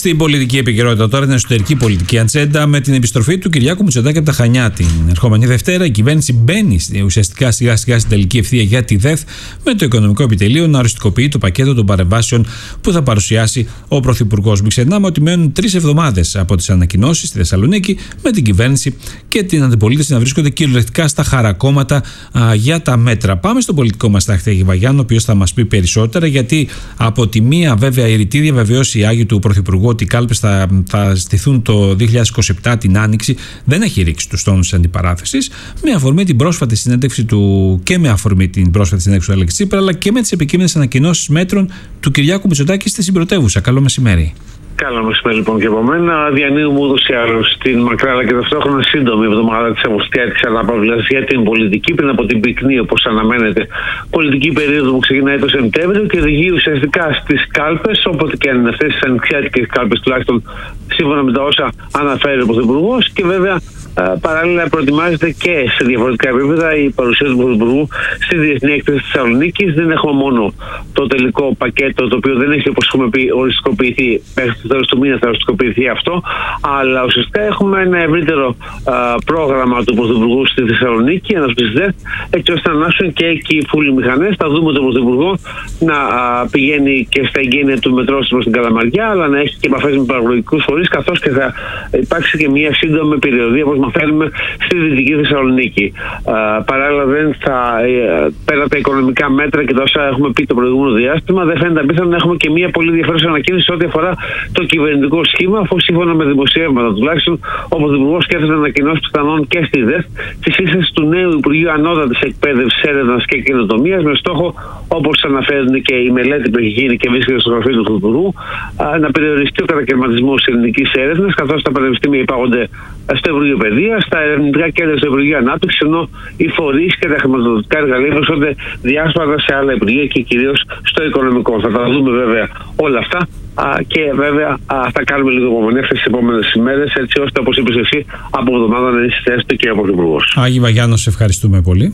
Στην πολιτική επικαιρότητα τώρα, την εσωτερική πολιτική ατζέντα, με την επιστροφή του Κυριάκου Μητσοτάκη από τα Χανιά την ερχόμενη Δευτέρα, η κυβέρνηση μπαίνει ουσιαστικά σιγά σιγά στην τελική ευθεία για τη ΔΕΘ, με το Οικονομικό Επιτελείο να οριστικοποιεί το πακέτο των παρεμβάσεων που θα παρουσιάσει ο Πρωθυπουργός. Μην ξεχνάμε ότι μένουν τρεις εβδομάδες από τις ανακοινώσεις στη Θεσσαλονίκη, με την κυβέρνηση και την αντιπολίτευση να βρίσκονται κυριολεκτικά στα χαρακόμματα α, για τα μέτρα. Πάμε στον πολιτικό μας τάχτη Άγη Βαγιάννου, ο οποίος θα μας πει περισσότερα, γιατί από τη μία, βέβαια, η ρητή διαβεβαίωση η Άγιου του Πρωθυπουργού ότι οι κάλπες θα, θα στηθούν το δύο χιλιάδες είκοσι επτά την Άνοιξη δεν έχει ρίξει τους τόνους της αντιπαράθεσης, με αφορμή την πρόσφατη συνέντευξη του και με αφορμή την πρόσφατη συνέντευξη του Αλέξη Τσίπρα, αλλά και με τις επικείμενες ανακοινώσεις μέτρων του Κυριάκου Μητσοτάκη στη Συμπρωτεύουσα. Καλό μεσημέρι. Καλό μεσημέρι λοιπόν και από μένα. Διανύουμε ούτως ή άλλως την μακρά αλλά και ταυτόχρονα σύντομη εβδομάδα της Αυγουστιάτικης αναπαυλίας για την πολιτική, πριν από την πυκνή, όπως αναμένεται, πολιτική περίοδο που ξεκινάει το Σεπτέμβριο και οδηγεί ουσιαστικά στις κάλπες, όποτε και αν είναι αυτές τις ανοιξιάτικες κάλπες, τουλάχιστον σύμφωνα με τα όσα αναφέρει ο Πρωθυπουργός, και βέβαια παράλληλα προετοιμάζεται και σε διαφορετικά επίπεδα η παρουσία του Πρωθυπουργού στη Διεθνή Έκθεση της Θεσσαλονίκης. Δεν έχουμε μόνο το τελικό πακέτο, το οποίο δεν έχει, όπως έχουμε πει, οριστικοποιηθεί, μέχρι το τέλος του μήνα θα οριστικοποιηθεί αυτό, αλλά ουσιαστικά έχουμε ένα ευρύτερο α, πρόγραμμα του Πρωθυπουργού στη Θεσσαλονίκη, ένα σπιστές, έτσι ώστε να ανάσουν και εκεί οι φούλοι μηχανές. Θα δούμε τον Πρωθυπουργό να α, πηγαίνει και στα εγγένεια του μετρό προς την Καλαμαριά, αλλά να έχει και επαφές με παραγωγικούς φορείς, καθώς και θα υπάρξει και μια σύντομη περιοδία, όπως μαθαίνουμε, στη Δυτική Θεσσαλονίκη. Uh, παράλληλα, δεν θα, uh, πέρα τα οικονομικά μέτρα και τα όσα έχουμε πει το προηγούμενο διάστημα, δεν φαίνεται απίθανο να έχουμε και μια πολύ ενδιαφέρουσα ανακοίνωση ό,τι αφορά το κυβερνητικό σχήμα, αφού σύμφωνα με δημοσιεύματα τουλάχιστον ο Πρωθυπουργός σκέφτεται να ανακοινώσει πιθανόν και στη ΔΕΘ τη σύσταση του νέου Υπουργείου Ανώτατης Εκπαίδευσης, Έρευνας και Καινοτομίας, με στόχο, όπως αναφέρουν και η μελέτη που έχει γίνει και βρίσκεται στο γραφείο του Πρωθυπουργού, uh, να περιοριστεί ο κατακαιρματισμός της ελληνικής έρευνας, καθώς τα πανεπιστήμια υπάγονται στο Υπουργείο Παιδείας, στα ερευνητικά κέντρα στο Υπουργείο Ανάπτυξης, ενώ οι φορείς και τα χρηματοδοτικά εργαλεία βρίσκονται διάσπαρτα σε άλλα υπουργεία και κυρίως στο οικονομικό. Θα τα δούμε βέβαια όλα αυτά α, και βέβαια α, θα κάνουμε λίγο υπομονή αυτές τις επόμενες ημέρες, έτσι ώστε, όπως είπες εσύ, από εβδομάδα να είναι στη θέση του και ο Πρωθυπουργός. Άγη Βαγιάννου, σε ευχαριστούμε πολύ.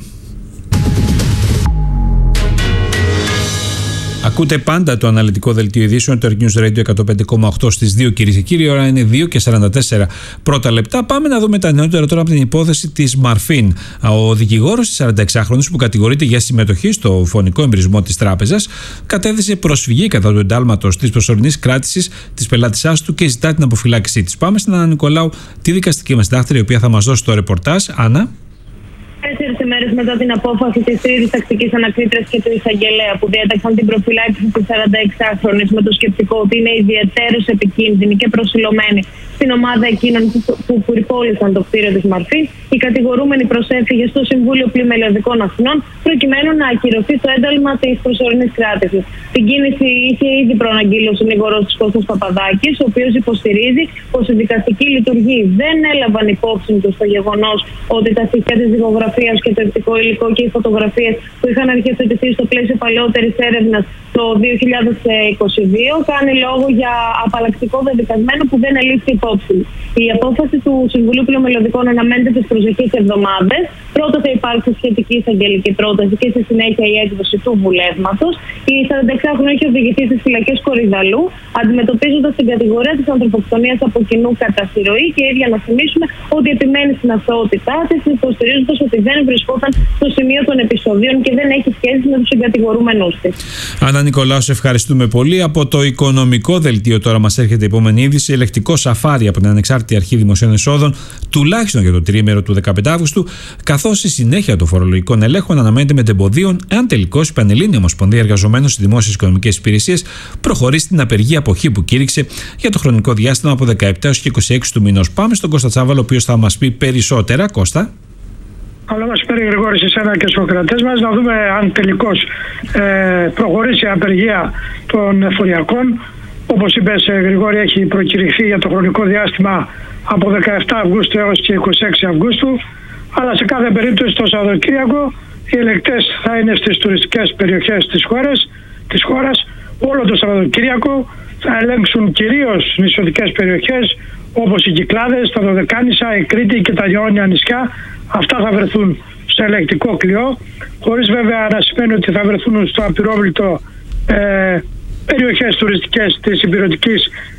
Ακούτε πάντα το αναλυτικό δελτίο ειδήσεων, το Earth News Radio εκατόν πέντε κόμμα οκτώ στις δύο, κυρίες και κύριοι. Η ώρα είναι δύο και σαράντα τέσσερα πρώτα λεπτά. Πάμε να δούμε τα νεότερα τώρα από την υπόθεση της Μαρφίν. Ο δικηγόρος της σαρανταεξάχρονης, που κατηγορείται για συμμετοχή στο φωνικό εμπρισμό της τράπεζας, κατέθεσε προσφυγή κατά του εντάλματος της προσωρινής κράτησης της πελάτησάς του και ζητά την αποφυλάκησή της. Πάμε στην Άννα Νικολάου, τη δικαστική μας συντάκτρια, η οποία θα μας δώσει το ρεπορτάζ. Άννα. Τέσσερις ημέρες μετά την απόφαση της τρίτης τακτικής ανακρίτριας και του εισαγγελέα που διέταξαν την προφυλάκηση της σαρανταεξάχρονης με το σκεπτικό ότι είναι ιδιαίτερως επικίνδυνη και προσιλωμένη στην ομάδα εκείνων που πυρπόλησαν το κτίριο της Μαρφής, η κατηγορούμενη προσέφυγε στο Συμβούλιο Πλημελιωδικών Αθηνών προκειμένου να ακυρωθεί το ένταλμα της προσωρινής κράτησης. Την κίνηση είχε ήδη προαναγγείλει ο συνήγορος της Κώστας Παπαδάκης, ο οποίος υποστηρίζει πως η δικαστική λειτουργοί δεν έλαβαν υπόψη του στο γεγονός ότι τα στοιχεία της δικογραφίας και το οπτικό υλικό και οι φωτογραφίες που είχαν αρχιοθετηθεί στο πλαίσιο παλαιότερης έρευνας το δύο χιλιάδες είκοσι δύο κάνει λόγο για απαλλακτικό δεδικασμένο που δεν ελήφθη υπόψη. Η απόφαση του Συμβουλίου Πλημελιωδικών αναμένεται τις προσεχείς εβδομάδες. Πρώτα θα υπάρξει σχετική εισαγγελική πρόταση και στη συνέχεια η έκδοση του βουλεύματος. Η σαρανταεξάχρονη έχει οδηγηθεί στις φυλακές Κορυδαλού, αντιμετωπίζοντας την κατηγορία της ανθρωποκτονίας από κοινού κατά συρροή, και η ίδια να θυμίσουμε ότι επιμένει στην αθωότητά της, υποστηρίζοντας ότι δεν βρισκόταν στο σημείο των επεισοδίων και δεν έχει σχέση με τους συγκατηγορούμενους της. Άννα Νικολάου, σε ευχαριστούμε πολύ. Από το οικονομικό δελτίο τώρα μας έρχεται η επόμενη είδηση. Ελεκτικό σαφάρι από την Ανεξάρτητη Αρχή Δημοσίων Εσόδων, τουλάχιστον για το τριήμερο του δεκαπέντε Αυγούστου, καθώς η συνέχεια των φορολογικών ελέγχων αναμένεται μετεμποδίων, εάν τελικώς η Πανελλήνια Ομοσπονδία Εργαζομένων στις Δημόσιες Οικονομικές Υπηρεσίες προχωρήσει στην απεργή αποχή που κήρυξε για το χρονικό διάστημα από δεκαεπτά έως και είκοσι έξι του μηνός. Πάμε στον Κώστα Τσάβαλο, ο οποίος θα μας πει περισσότερα. Κώστα. Καλό μεσημέρι, Γρηγόρη, σε εσένα και στους ακροατές μας. Να δούμε αν τελικώς ε, προχωρήσει η απεργία των εφοριακών. Όπως είπες, Γρηγόρη, έχει προκηρυχθεί για το χρονικό διάστημα από δεκαεπτά Αυγούστου έως και είκοσι έξι Αυγούστου. Αλλά σε κάθε περίπτωση το Σαββατοκύριακο οι ελεκτές θα είναι στις τουριστικές περιοχές της χώρας. Της χώρας. Όλο το Σαββατοκύριακο θα ελέγξουν κυρίως νησιωτικές περιοχές όπως οι Κυκλάδες, τα Δωδεκάνησα, η Κρήτη και τα Ιόνια νησιά. Αυτά θα βρεθούν στο ελεγκτικό κλειό, χωρίς βέβαια να σημαίνει ότι θα βρεθούν στο απειρόβλητο ε, περιοχές τουριστικές της υπηρετικής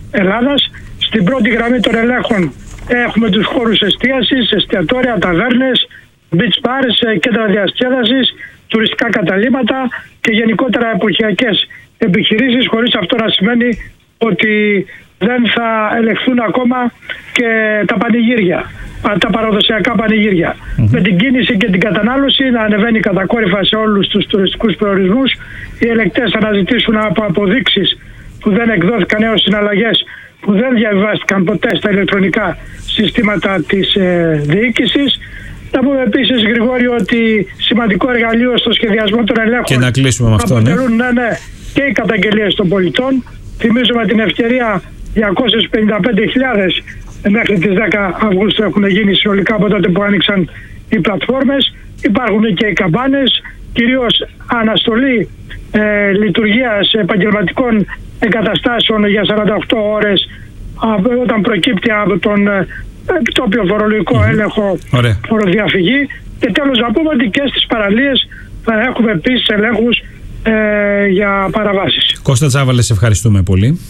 Ελλάδας. Στην πρώτη γραμμή των ελέγχων έχουμε τους χώρους εστίασης, εστιατόρια, ταβέρνες, beach bars, κέντρα διασκέδασης, τουριστικά καταλύματα και γενικότερα εποχιακές επιχειρήσεις, χωρίς αυτό να σημαίνει ότι δεν θα ελεγχθούν ακόμα και τα πανηγύρια, τα παραδοσιακά πανηγύρια. Mm-hmm. Με την κίνηση και την κατανάλωση να ανεβαίνει κατακόρυφα σε όλους τους τουριστικούς προορισμούς, οι ελεγκτές θα αναζητήσουν από αποδείξεις που δεν εκδόθηκαν έως συναλλαγές που δεν διαβιβάστηκαν ποτέ στα ηλεκτρονικά συστήματα της ε, διοίκησης. Να πούμε επίσης, Γρηγόρη, ότι σημαντικό εργαλείο στο σχεδιασμό των ελέγχων και να κλείσουμε με αυτό, αποτελούν ναι. Ναι, ναι, και οι καταγγελίες των πολιτών. Θυμίζω με την ευκαιρία διακόσιες πενήντα πέντε χιλιάδες μέχρι τις δέκα Αυγούστου έχουν γίνει συνολικά από τότε που άνοιξαν οι πλατφόρμες. Υπάρχουν και οι καμπάνες, κυρίως αναστολή ε, λειτουργίας επαγγελματικών εγκαταστάσεων για σαράντα οκτώ ώρες όταν προκύπτει από τον ε, επιτόπιο φορολογικό mm-hmm. έλεγχο φοροδιαφυγή. Και τέλος να πούμε ότι και στις παραλίες θα έχουμε επίσης ελέγχους ε, για παραβάσεις. Κώστα Τσάβαλε, σε ευχαριστούμε πολύ.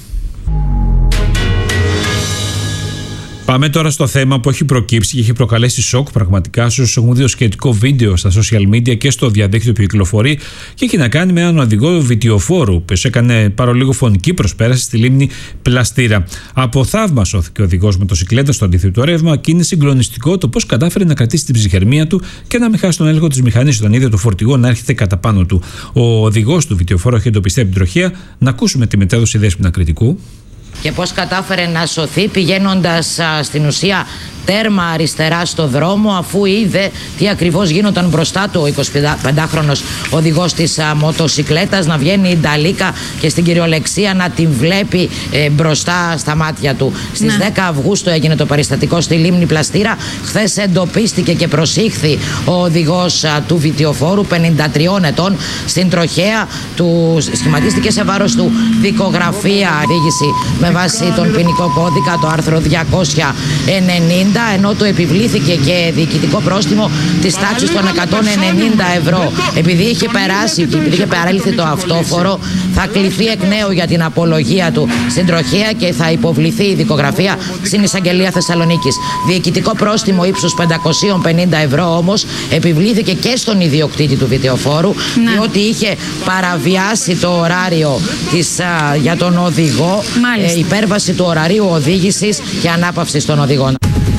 Πάμε τώρα στο θέμα που έχει προκύψει και έχει προκαλέσει σοκ πραγματικά στους έχουν δει σχετικό βίντεο στα social media και στο διαδίκτυο που κυκλοφορεί και έχει να κάνει με έναν οδηγό βιτιοφόρου που έκανε παρολίγο φωνική προσπέραση στη λίμνη Πλαστήρα. Από θαύμα σώθηκε ο οδηγός μοτοσικλέτας στο αντίθετο ρεύμα και είναι συγκλονιστικό το πώς κατάφερε να κρατήσει την ψυχραιμία του και να μην χάσει τον έλεγχο της μηχανής όταν είδε το φορτηγό να έρχεται κατά πάνω του. Ο οδηγός του βιτιοφόρου έχει εντοπιστεί από την τροχέα. Να ακούσουμε τη μετέδοση Δέσποινα Κρητικού. Και πώς κατάφερε να σωθεί πηγαίνοντας α, στην ουσία τέρμα αριστερά στο δρόμο, αφού είδε τι ακριβώς γίνονταν μπροστά του ο εικοσιπεντάχρονος οδηγός της α, μοτοσικλέτας να βγαίνει η νταλίκα και στην κυριολεξία να την βλέπει ε, μπροστά στα μάτια του. Στις ναι. δέκα Αυγούστου έγινε το περιστατικό στη λίμνη Πλαστήρα. Χθες εντοπίστηκε και προσήχθη ο οδηγός α, του βιτιοφόρου πενήντα τριών ετών στην τροχέα του. Σχηματίστηκε σε βάρος του δικογραφία οδήγηση με βάση τον ποινικό κώδικα, το άρθρο διακόσια ενενήντα, ενώ του επιβλήθηκε και διοικητικό πρόστιμο της τάξης των εκατόν ενενήντα ευρώ. Επειδή είχε περάσει, επειδή είχε παρέλθει το αυτόφορο, θα κληθεί εκ νέου για την απολογία του στην τροχέα και θα υποβληθεί η δικογραφία στην Εισαγγελία Θεσσαλονίκης. Διοικητικό πρόστιμο ύψους πεντακόσια πενήντα ευρώ όμως επιβλήθηκε και στον ιδιοκτήτη του βιτιοφόρου, ναι. διότι είχε παραβιάσει το ωράριο της, α, για τον οδηγό, ε, υπέρβαση του ωραρίου οδήγησης και ανάπαυσης των οδηγών.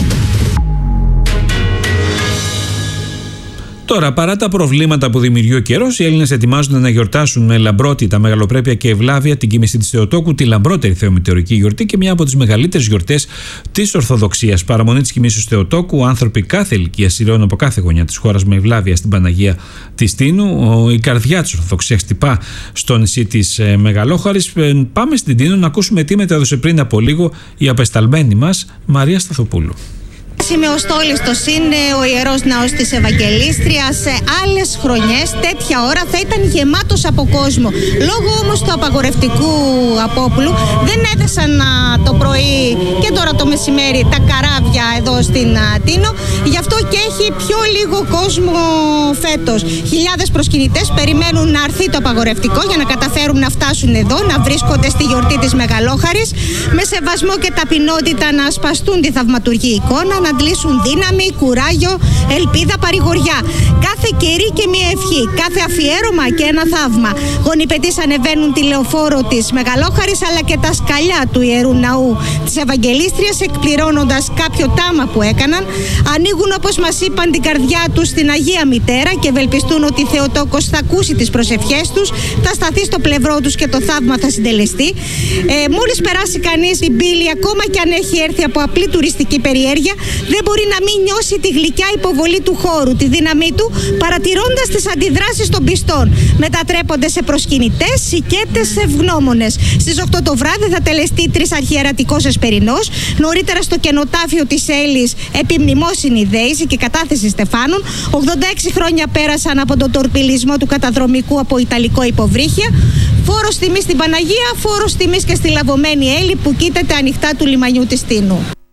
Τώρα, παρά τα προβλήματα που δημιουργεί ο καιρός, οι Έλληνες ετοιμάζονται να γιορτάσουν με λαμπρότητα, μεγαλοπρέπεια και ευλάβεια την κοίμηση της Θεοτόκου, τη λαμπρότερη θεομητεωρική γιορτή και μια από τις μεγαλύτερες γιορτές της Ορθοδοξίας. Παραμονή της κοιμήσεως Θεοτόκου, άνθρωποι κάθε ηλικίας σειραίων από κάθε γωνιά της χώρας με ευλάβεια στην Παναγία της Τίνου. Η καρδιά της Ορθοδοξίας χτυπά στο νησί της Μεγαλόχαρης. Πάμε στην Τίνο να ακούσουμε τι μετέδωσε πριν από λίγο η απεσταλμένη μας Μαρία Σταθοπούλου. Είμαι ο Στόλιστος, είναι ο Ιερός Ναός της Ευαγγελίστριας. Σε άλλες χρονιές τέτοια ώρα θα ήταν γεμάτος από κόσμο. Λόγω όμως του απαγορευτικού απόπλου δεν έδεσαν το πρωί και τώρα το μεσημέρι τα καράβια εδώ στην Τίνο. Γι' αυτό και έχει πιο λίγο κόσμο φέτος. Χιλιάδες προσκυνητές περιμένουν να έρθει το απαγορευτικό για να καταφέρουν να φτάσουν εδώ, να βρίσκονται στη γιορτή της Μεγαλόχαρης, με σεβασμό και ταπεινότητα να ασπαστούν τη θαυματουργή εικόνα, να αντλήσουν δύναμη, κουράγιο, ελπίδα, παρηγοριά. Κάθε κερί και μία ευχή, κάθε αφιέρωμα και ένα θαύμα. Γονιπετής ανεβαίνουν τη λεωφόρο της Μεγαλόχαρης αλλά και τα σκαλιά του Ιερού Ναού της Ευαγγελίστριας, εκπληρώνοντας κάποιο τάμα που έκαναν. Ανοίγουν, όπως μας είπαν, την καρδιά τους στην Αγία Μητέρα και ευελπιστούν ότι η Θεοτόκος θα ακούσει τις προσευχές τους, θα σταθεί στο πλευρό τους και το θαύμα θα συντελεστεί. Ε, μόλις περάσει κανείς την πύλη, ακόμα και αν έχει έρθει από απλή τουριστική περιέργεια, δεν μπορεί να μην νιώσει τη γλυκιά υποβολή του χώρου, τη δύναμή του, παρατηρώντας τις αντιδράσεις των πιστών. Μετατρέπονται σε προσκυνητές, οικέτες, ευγνώμονες. Στις οκτώ το βράδυ θα τελεστεί τρισαρχιερατικός εσπερινός. Νωρίτερα στο κενοτάφιο της Έλλης επιμνημόσυνη δέηση και κατάθεση στεφάνων. ογδόντα έξι χρόνια πέρασαν από τον τορπιλισμό του καταδρομικού από ιταλικό υποβρύχια. Φόρος τιμής στην Παναγία, φόρος τιμής και στη λαβωμένη Έλλη που κοίταται ανοιχτά του λιμανιού της Τίνου.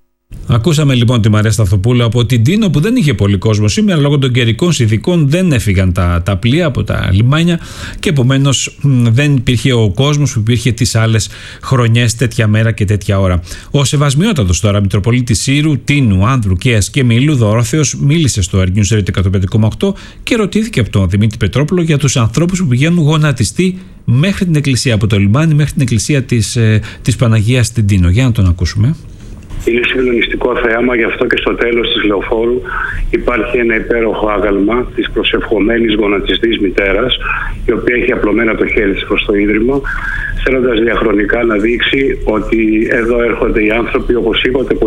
Ακούσαμε λοιπόν τη Μαρία Σταθοπούλου από την Τίνο, που δεν είχε πολύ κόσμο σήμερα λόγω των καιρικών συνθηκών. Δεν έφυγαν τα, τα πλοία από τα λιμάνια και επομένως δεν υπήρχε ο κόσμος που υπήρχε τις άλλες χρονιές τέτοια μέρα και τέτοια ώρα. Ο Σεβασμιότατος τώρα Μητροπολίτης Σύρου, Τίνου, Άνδρου, Καίας και Μήλου, Δωρόθεος, μίλησε στο Air News Radio εκατόν πέντε κόμμα οκτώ και ρωτήθηκε από τον Δημήτρη Πετρόπουλο για τους ανθρώπους που πηγαίνουν γονατιστοί μέχρι την εκκλησία, από το λιμάνι μέχρι την εκκλησία της, ε, της Παναγίας στην Τίνο. Για να τον ακούσουμε. Είναι συγκλονιστικό θέαμα, γι' αυτό και στο τέλος της Λεωφόρου υπάρχει ένα υπέροχο άγαλμα της προσευχομένης γονατιστής μητέρας, η οποία έχει απλωμένα το χέρι της προς το Ίδρυμα, θέλοντας διαχρονικά να δείξει ότι εδώ έρχονται οι άνθρωποι, όπως είπατε,